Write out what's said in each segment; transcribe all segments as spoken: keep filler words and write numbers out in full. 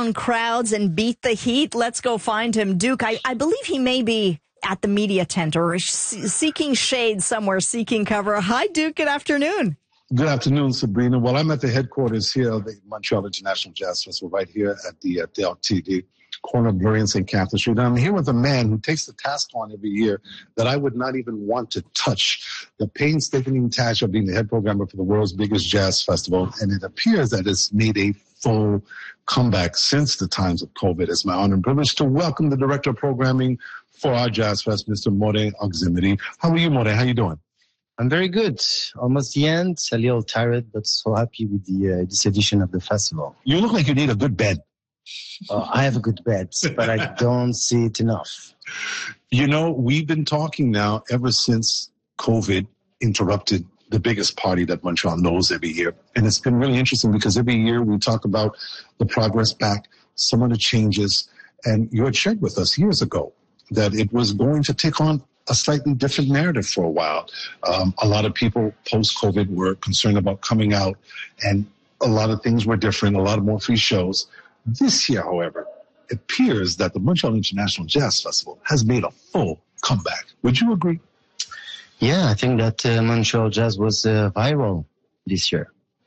down crowds and beat the heat? Let's go find him. Duke, I, I believe he may be at the media tent or seeking shade somewhere, seeking cover. Hi, Duke. Good afternoon. Good afternoon, Sabrina. Well, I'm at the headquarters here of the Montreal International Jazz Festival right here at the uh, Del T D, corner of Bleury and Saint Catherine Street. And I'm here with a man who takes the task on every year that I would not even want to touch, the painstaking task of being the head programmer for the world's biggest jazz festival. And it appears that it's made a full comeback since the times of COVID. It's my honor and privilege to welcome the director of programming for our Jazz Fest, Mister Morey Oxenidi. How are you, Morey? How you doing? I'm very good. Almost the end. A little tired, but so happy with the uh, this edition of the festival. You look like you need a good bed. Uh, I have a good bed, but I don't see it enough. You know, we've been talking now ever since COVID interrupted the biggest party that Montreal knows every year. And it's been really interesting because every year we talk about the progress back, some of the changes. And you had shared with us years ago that it was going to take on a slightly different narrative for a while. Um, a lot of people post-COVID were concerned about coming out, and a lot of things were different, a lot of more free shows. This year, however, it appears that the Montreal International Jazz Festival has made a full comeback. Would you agree? Yeah, I think that uh, Montreal Jazz was uh, viral this year.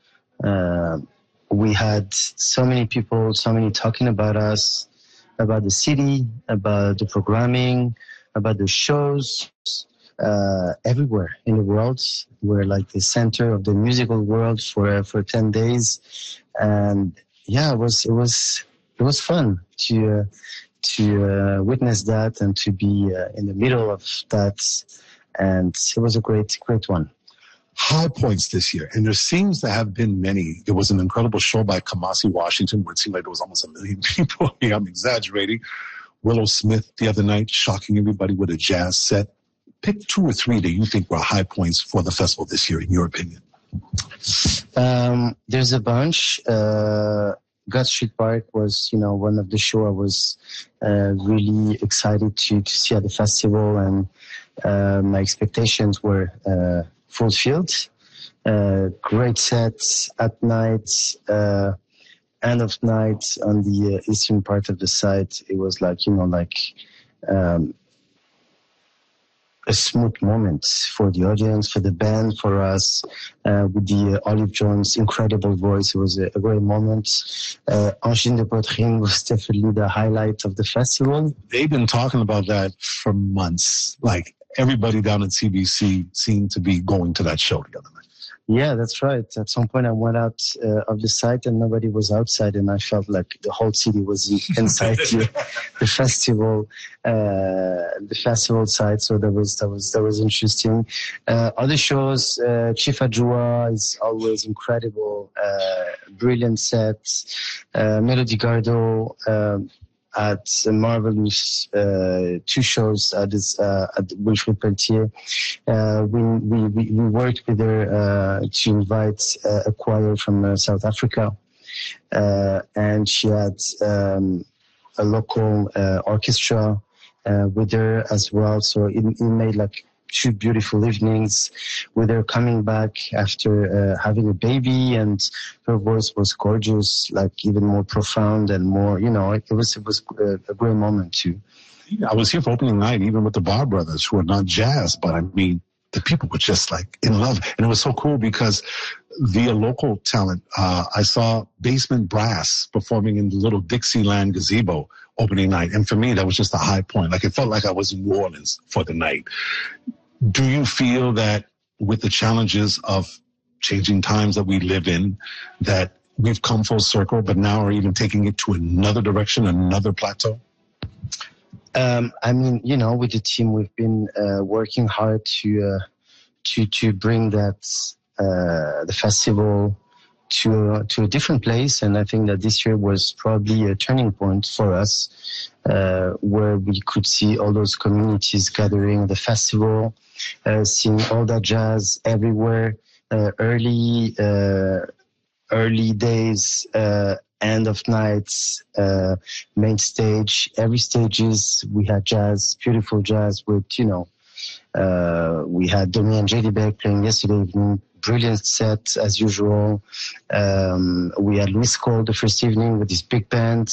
Uh, we had so many people, so many talking about us, about the city, about the programming, about the shows, uh, everywhere in the world. We're like the center of the musical world for uh, for ten days, and yeah, it was it was it was fun to uh, to uh, witness that and to be uh, in the middle of that, and it was a great great one. High points this year, and there seems to have been many. There was an incredible show by Kamasi Washington where it seemed like there was almost a million people. I'm exaggerating. Willow Smith the other night, shocking everybody with a jazz set. Pick two or three that you think were high points for the festival this year, in your opinion. Um, there's a bunch. Uh, God Street Park was, you know, one of the show I was uh, really excited to, to see at the festival, and uh, my expectations were uh, fulfilled. Uh, great sets at night. Uh, end of night on the uh, eastern part of the site, it was like, you know, like um, a smooth moment for the audience, for the band, for us, uh, with the uh, Olive Jones' incredible voice. It was a, a great moment. Uh, Angine de Poitrine was definitely the highlight of the festival. They've been talking about that for months. Like, everybody down at C B C seemed to be going to that show the other night. Yeah, that's right. At some point I went out uh, of the site and nobody was outside, and I felt like the whole city was inside the, the festival, uh, the festival site. So that was, that was, that was interesting. Uh, other shows, uh, Chief Ajua is always incredible, uh, brilliant sets, uh, Melody Gardot, um, at a marvelous uh, two shows at, this, uh, at Wilfrid Pelletier. Uh, we, we, we worked with her uh, to invite uh, a choir from uh, South Africa. Uh, and she had um, a local uh, orchestra uh, with her as well. So it, it made like two beautiful evenings with her coming back after uh, having a baby, and her voice was gorgeous, like even more profound and more, you know, it was, it was a, a great moment too. I was here for opening night, even with the Bar Brothers, who are not jazz, but I mean, the people were just like in love. And it was so cool because the local talent, uh, I saw Basement Brass performing in the little Dixieland gazebo opening night. And for me, that was just a high point. Like, it felt like I was in New Orleans for the night. Do you feel that with the challenges of changing times that we live in, that we've come full circle, but now are even taking it to another direction, another plateau? Um, I mean, you know, with the team, we've been uh, working hard to uh, to to bring that uh, the festival to uh, to a different place, and I think that this year was probably a turning point for us, uh, where we could see all those communities gathering at the festival, uh, seeing all that jazz everywhere, uh, early uh, early days. Uh, end of nights, uh, main stage, every stages we had jazz, beautiful jazz with, you know, uh, we had Damien Jellybeck playing yesterday evening, brilliant set as usual. Um, we had Louis Cole the first evening with his big band.